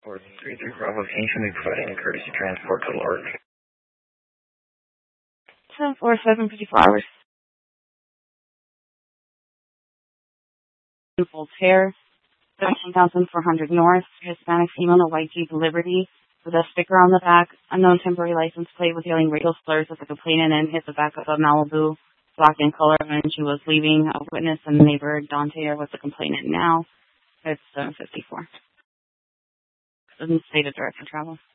433 Bravo, can you be providing a courtesy transport to Lark? 747 54 hours. Voltaire, 13,400 North, Hispanic female, a white Jeep Liberty, with a sticker on the back, unknown temporary license plate with yelling racial slurs at the complainant and hit the back of a Malibu, black in color when she was leaving. A witness and neighbor, Dante, are with the complainant now. It's 754. Doesn't state a direct for travel.